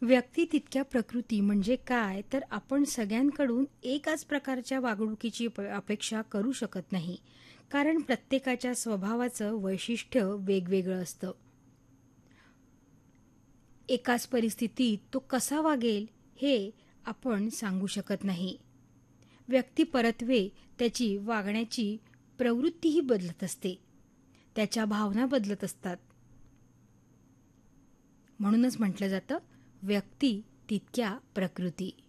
व्यक्ती तितक्या प्रकृती म्हणजे काय, तर आपण सगळ्यांकडून एकाच प्रकारच्या वागणुकीची अपेक्षा करू शकत नाही. कारण प्रत्येकाच्या स्वभावाचं वैशिष्ट्य वेगवेगळं असतं. एकाच परिस्थितीत तो कसा वागेल हे आपण सांगू शकत नाही. व्यक्ती परत्वे त्याची वागण्याची प्रवृत्तीही बदलत असते. त्याच्या भावना बदलत असतात. म्हणूनच म्हटलं जातं, व्यक्ती तितक्या प्रकृती.